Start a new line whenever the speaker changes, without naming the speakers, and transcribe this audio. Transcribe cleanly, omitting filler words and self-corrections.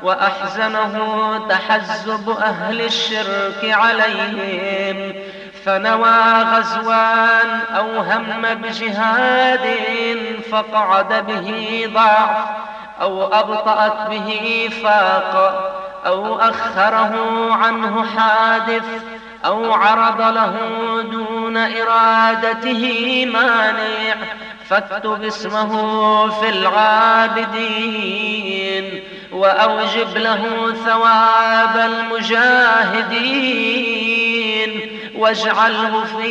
وأحزنه تحزب أهل الشرك عليهم، فنوى غزوان أو هم بجهاد فقعد به ضعف، أو أبطأت به فاق، أو أخره عنه حادث، أو عرض له دون إرادته مانع، فاكتب اسمه في العابدين، وأوجب له ثواب المجاهدين، واجعله في